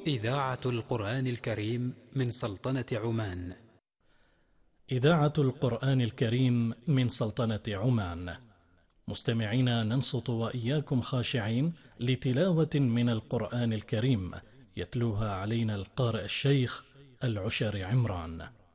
إذاعة القرآن الكريم من سلطنة عمان. إذاعة القرآن الكريم من سلطنة عمان. مستمعينا، ننصت وإياكم خاشعين لتلاوة من القرآن الكريم يتلوها علينا القارئ الشيخ العشر عمران.